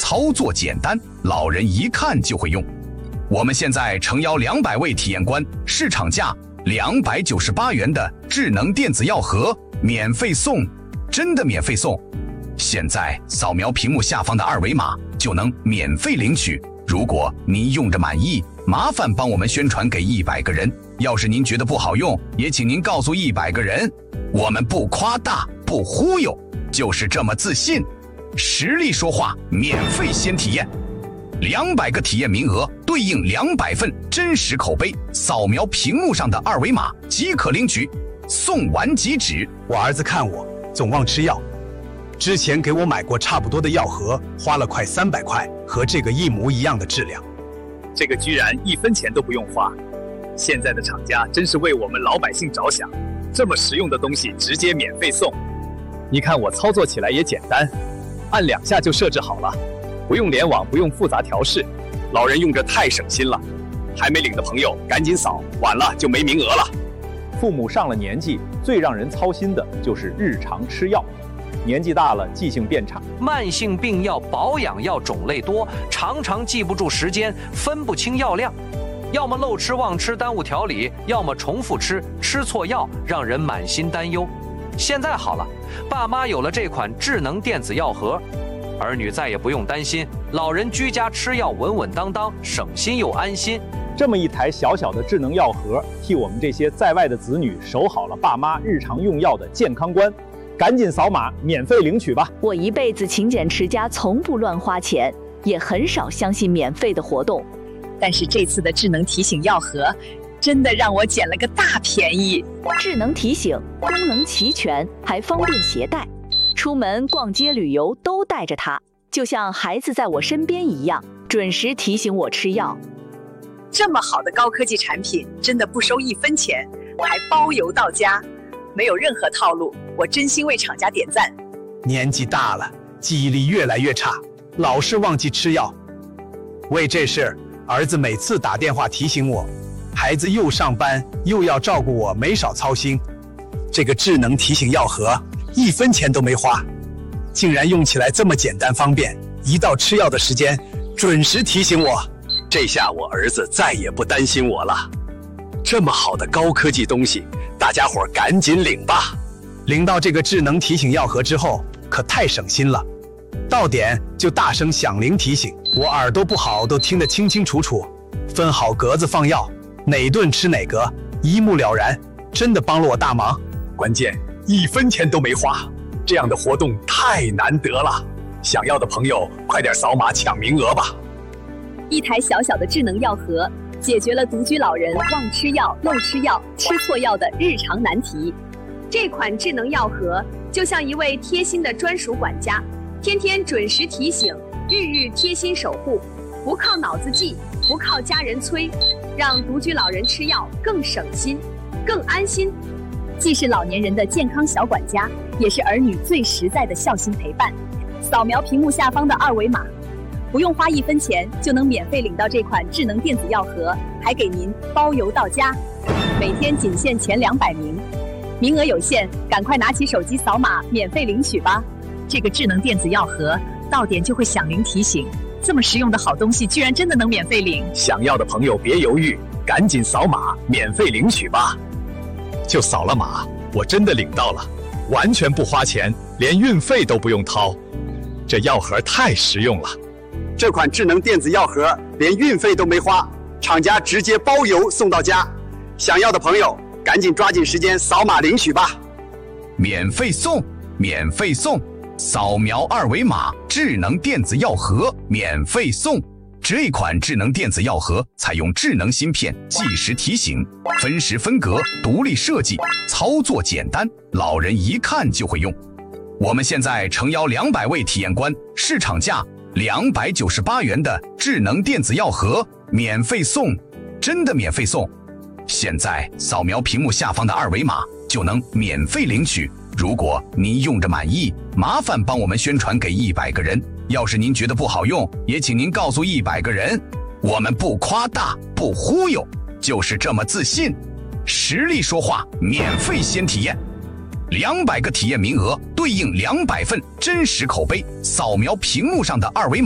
操作简单，老人一看就会用。我们现在诚邀200位体验官，市场价298元的智能电子药盒免费送，真的免费送！现在扫描屏幕下方的2维码就能免费领取。如果您用着满意，麻烦帮我们宣传给100个人。要是您觉得不好用，也请您告诉100个人。我们不夸大，不忽悠，就是这么自信。实力说话，免费先体验，200个体验名额对应200份真实口碑，扫描屏幕上的2维码即可领取，送完即止。 我儿子看我总忘吃药，之前给我买过差不多的药盒，花了快300块，和这个一模一样的质量。 这个居然1分钱都不用花，现在的厂家真是为我们老百姓着想，这么实用的东西直接免费送。你看我操作起来也简单，按2下就设置好了，不用联网，不用复杂调试，老人用着太省心了。还没领的朋友赶紧扫，晚了就没名额了。 父母上了年纪，最让人操心的就是日常吃药。年纪大了，记性变差， 慢性病药、保养药种类多，常常记不住时间，分不清药量，要么漏吃忘吃耽误调理，要么重复吃，吃错药，让人满心担忧。现在好了，爸妈有了这款智能电子药盒，儿女再也不用担心，老人居家吃药稳稳当当，省心又安心。 这么一台小小的智能药盒，替我们这些在外的子女守好了爸妈日常用药的健康关。赶紧扫码免费领取吧！ 我一辈子勤俭持家，从不乱花钱，也很少相信免费的活动。 但是这次的智能提醒药盒，真的让我捡了个大便宜。 智能提醒功能齐全，还方便携带，出门逛街旅游都带着它，就像孩子在我身边一样，准时提醒我吃药。 这么好的高科技产品，真的不收1分钱，还包邮到家，没有任何套路，我真心为厂家点赞。 年纪大了，记忆力越来越差，老是忘记吃药。为这事，儿子每次打电话提醒我，孩子又上班又要照顾我，没少操心。这个智能提醒药盒1分钱都没花，竟然用起来这么简单方便，一到吃药的时间准时提醒我。这下我儿子再也不担心我了。这么好的高科技东西，大家伙赶紧领吧！领到这个智能提醒药盒之后，可太省心了。到点就大声响铃提醒，我耳朵不好都听得清清楚楚，分好格子放药，哪顿吃哪格，一目了然，真的帮了我大忙。关键1分钱都没花，这样的活动太难得了。想要的朋友快点扫码抢名额吧！ 一台小小的智能药盒，解决了独居老人忘吃药、漏吃药、吃错药的日常难题。这款智能药盒就像一位贴心的专属管家，天天准时提醒，日日贴心守护，不靠脑子记，不靠家人催，让独居老人吃药更省心、更安心。既是老年人的健康小管家，也是儿女最实在的孝心陪伴。扫描屏幕下方的2维码，不用花1分钱就能免费领到这款智能电子药盒，还给您包邮到家。每天仅限前200名，名额有限，赶快拿起手机扫码免费领取吧！ 这个智能电子药盒到点就会响铃提醒，这么实用的好东西居然真的能免费领！ 想要的朋友别犹豫，赶紧扫码免费领取吧！就扫了码，我真的领到了，完全不花钱，连运费都不用掏。这药盒太实用了。 这款智能电子药盒连运费都没花，厂家直接包邮送到家。想要的朋友赶紧抓紧时间扫码领取吧！ 免费送，免费送，扫描2维码，智能电子药盒免费送。这款智能电子药盒采用智能芯片，计时提醒，分时分格，独立设计，操作简单，老人一看就会用。我们现在诚邀200位体验官，市场价298元的智能电子药盒免费送，真的免费送！现在扫描屏幕下方的2维码就能免费领取。如果您用着满意，麻烦帮我们宣传给100个人。要是您觉得不好用，也请您告诉100个人。我们不夸大，不忽悠，就是这么自信。实力说话，免费先体验。200个体验名额对应200份真实口碑，扫描屏幕上的2维码